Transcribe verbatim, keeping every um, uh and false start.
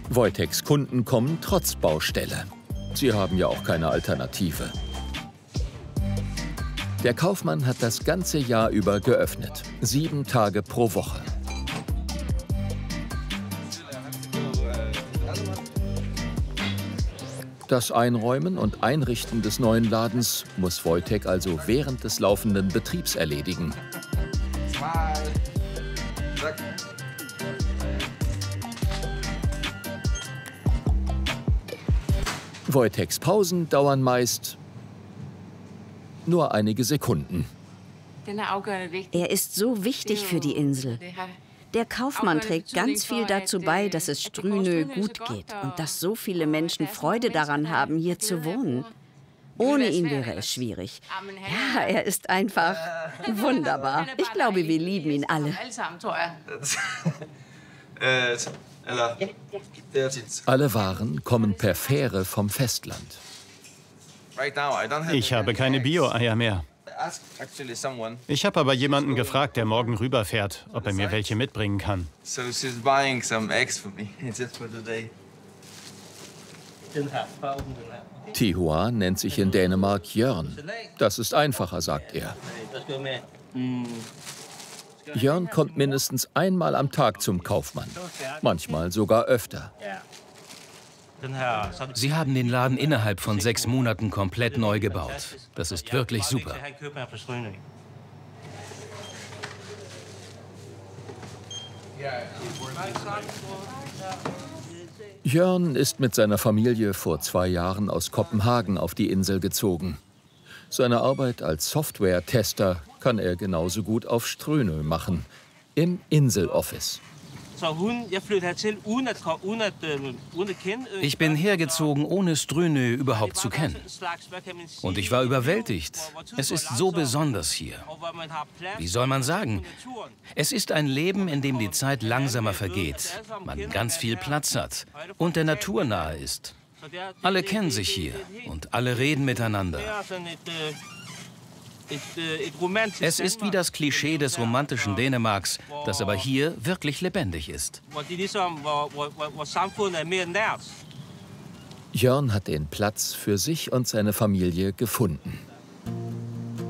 Wojteks Kunden kommen trotz Baustelle. Sie haben ja auch keine Alternative. Der Kaufmann hat das ganze Jahr über geöffnet. Sieben Tage pro Woche. Das Einräumen und Einrichten des neuen Ladens muss Wojtek also während des laufenden Betriebs erledigen. Wojteks Pausen dauern meist nur einige Sekunden. Er ist so wichtig für die Insel. Der Kaufmann trägt ganz viel dazu bei, dass es Strynö gut geht und dass so viele Menschen Freude daran haben, hier zu wohnen. Ohne ihn wäre es schwierig. Ja, er ist einfach wunderbar. Ich glaube, wir lieben ihn alle. Alle Waren kommen per Fähre vom Festland. Ich habe keine Bio-Eier mehr. Ich habe aber jemanden gefragt, der morgen rüberfährt, ob er mir welche mitbringen kann. Tihua nennt sich in Dänemark Jørn. Das ist einfacher, sagt er. Jørn kommt mindestens einmal am Tag zum Kaufmann, manchmal sogar öfter. Sie haben den Laden innerhalb von sechs Monaten komplett neu gebaut. Das ist wirklich super. Jørn ist mit seiner Familie vor zwei Jahren aus Kopenhagen auf die Insel gezogen. Seine Arbeit als Software-Tester kann er genauso gut auf Strynö machen, im Insel-Office. Ich bin hergezogen, ohne Strynö überhaupt zu kennen. Und ich war überwältigt. Es ist so besonders hier. Wie soll man sagen? Es ist ein Leben, in dem die Zeit langsamer vergeht, man ganz viel Platz hat und der Natur nahe ist. Alle kennen sich hier und alle reden miteinander. Es ist wie das Klischee des romantischen Dänemarks, das aber hier wirklich lebendig ist. Jørn hat den Platz für sich und seine Familie gefunden.